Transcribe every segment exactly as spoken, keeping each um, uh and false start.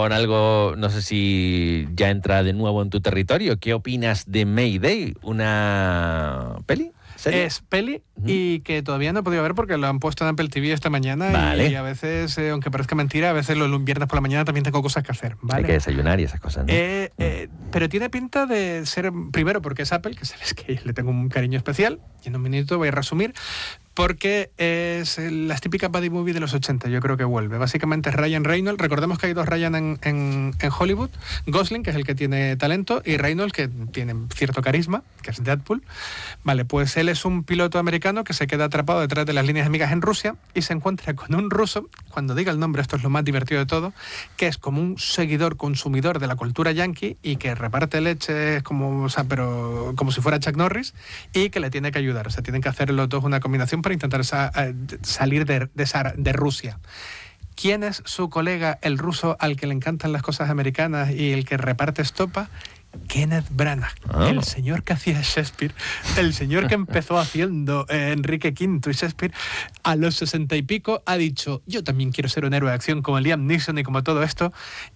Con algo, no sé si ya entra de nuevo en tu territorio. ¿Qué opinas de Mayday? ¿Una peli? ¿Serie? Es peli Ujú. y que todavía no he podido ver porque lo han puesto en Apple T V esta mañana. Vale. Y a veces, eh, aunque parezca mentira, a veces los viernes por la mañana también tengo cosas que hacer, ¿vale? Hay que desayunar y esas cosas, ¿no? Eh, eh, pero tiene pinta de ser, primero porque es Apple, que sabes que le tengo un cariño especial, y en un minuto voy a resumir, porque es las típicas buddy movie de los ochenta, yo creo que vuelve. Básicamente es Ryan Reynolds, recordemos que hay dos Ryan en, en, en Hollywood, Gosling, que es el que tiene talento, y Reynolds, que tiene cierto carisma, que es Deadpool. Vale, pues él es un piloto americano que se queda atrapado detrás de las líneas enemigas en Rusia y se encuentra con un ruso, cuando diga el nombre, esto es lo más divertido de todo, que es como un seguidor, consumidor de la cultura yankee y que reparte leche como, o sea, pero como si fuera Chuck Norris, y que le tiene que ayudar. O sea, tienen que hacer los dos una combinación para intentar sa salir de, de, de Rusia. ¿Quién es su colega, el ruso, al que le encantan las cosas americanas y el que reparte estopa? Kenneth Branagh, oh. el señor que hacía Shakespeare, el señor que empezó haciendo eh, Enrique quinto y Shakespeare, a los sesenta y pico ha dicho, yo también quiero ser un héroe de acción como Liam Neeson y como todo esto,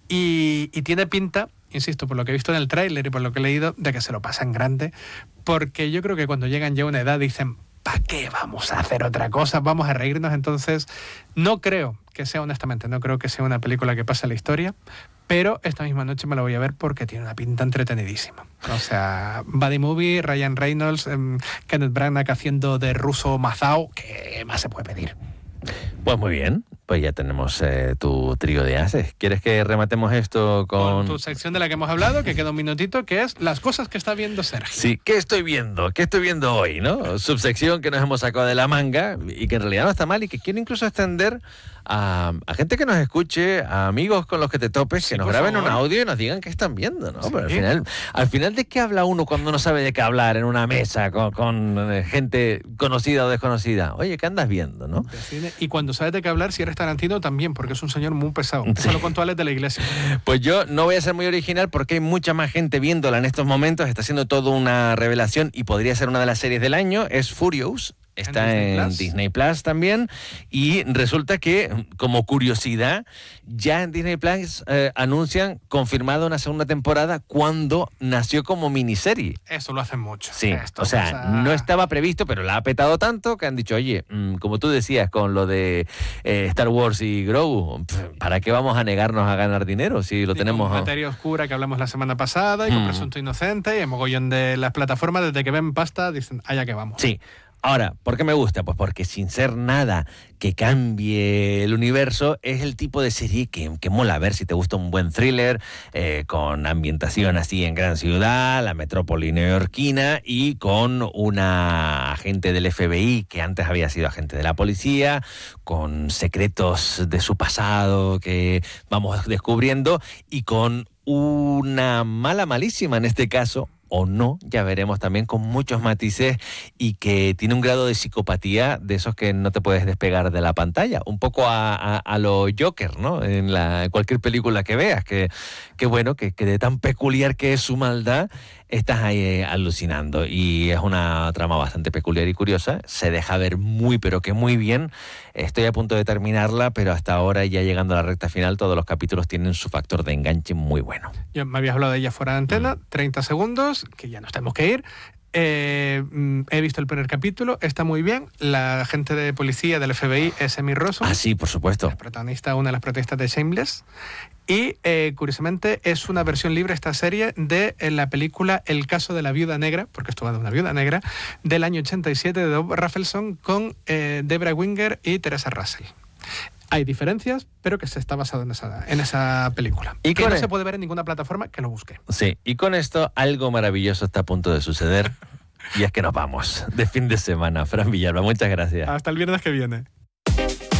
y, y tiene pinta, insisto, por lo que he visto en el tráiler y por lo que he leído, de que se lo pasan grande, porque yo creo que cuando llegan ya a una edad dicen, ¿para qué vamos a hacer otra cosa? Vamos a reírnos. Entonces, no creo que sea, honestamente, no creo que sea una película que pase a la historia, pero esta misma noche me la voy a ver porque tiene una pinta entretenidísima. O sea, buddy movie, Ryan Reynolds, eh, Kenneth Branagh haciendo de ruso mazao, ¿qué más se puede pedir? Pues muy bien, pues ya tenemos eh, tu trío de ases. ¿Quieres que rematemos esto con... con tu sección de la que hemos hablado, que queda un minutito, que es las cosas que está viendo Sergio? Sí, ¿qué estoy viendo? ¿Qué estoy viendo hoy, no? Subsección que nos hemos sacado de la manga y que en realidad no está mal y que quiero incluso extender a, a gente que nos escuche, a amigos con los que te topes, sí, que nos graben favor. un audio y nos digan qué están viendo, ¿no? Sí. Pero al final, al final, ¿de qué habla uno cuando no sabe de qué hablar en una mesa con, con gente conocida o desconocida? Oye, ¿qué andas viendo, no? Y cuando sabes de qué hablar, si eres Tarantino, también, porque es un señor muy pesado. Sí. Eso lo contó Alex de la Iglesia. Pues yo no voy a ser muy original porque hay mucha más gente viéndola en estos momentos. Está siendo toda una revelación y podría ser una de las series del año. Es Furious. Está en Disney, en Plus. Disney Plus también. Y resulta que, como curiosidad, ya en Disney Plus eh, anuncian confirmada una segunda temporada cuando nació como miniserie. Eso lo hacen mucho. Sí, Esto o sea, pasa... no estaba previsto, pero la ha petado tanto que han dicho, oye, mmm, como tú decías con lo de eh, Star Wars y Grogu, ¿para qué vamos a negarnos a ganar dinero si lo y tenemos? Con Materia Oscura, que hablamos la semana pasada, y con mm. Presunto Inocente, y el mogollón de las plataformas, desde que ven pasta, dicen, allá que vamos. Sí. Ahora, ¿por qué me gusta? Pues porque sin ser nada que cambie el universo, es el tipo de serie que, que mola. A ver si te gusta un buen thriller, eh, con ambientación así en gran ciudad, la metrópoli neoyorquina, y con una agente del F B I que antes había sido agente de la policía, con secretos de su pasado que vamos descubriendo, y con una mala malísima en este caso, o no, ya veremos también, con muchos matices, y que tiene un grado de psicopatía de esos que no te puedes despegar de la pantalla, un poco a, a, a lo Joker, ¿no? En, la, en cualquier película que veas, que, que bueno, que, que de tan peculiar que es su maldad, estás ahí eh, alucinando, y es una trama bastante peculiar y curiosa, se deja ver muy, pero que muy bien. Estoy a punto de terminarla, pero hasta ahora, ya llegando a la recta final, todos los capítulos tienen su factor de enganche muy bueno. Yo me habías hablado de ella fuera de antena, mm. treinta segundos, que ya nos tenemos que ir. Eh, he visto el primer capítulo, está muy bien. La agente de policía del F B I es Emmy Rossum. Ah, sí, por supuesto. La protagonista, una de las protagonistas de Shameless. Y, eh, curiosamente, es una versión libre esta serie de la película El caso de la viuda negra, porque esto va de una viuda negra, del año ochenta y siete, de Bob Rafelson, con eh, Debra Winger y Teresa Russell. Hay diferencias, pero que se está basado en esa, en esa película. Y que no el... se puede ver en ninguna plataforma, que lo busque. Sí, y con esto algo maravilloso está a punto de suceder, y es que nos vamos de fin de semana. Fran Villalba, muchas gracias. Hasta el viernes que viene.